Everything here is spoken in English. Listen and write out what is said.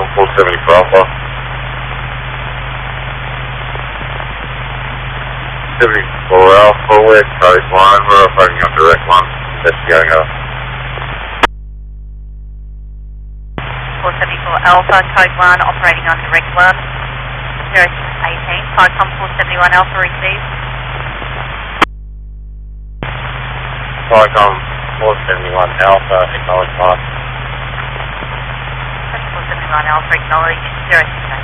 474 Alpha. 74 Alpha, we're code 1, we're operating on direct 1, investigating us. 474 Alpha, code 1, operating on direct 1, 0618, Cycom 471 Alpha received. Cycom 471 Alpha, acknowledge 1. 471 Alpha, acknowledge 0618.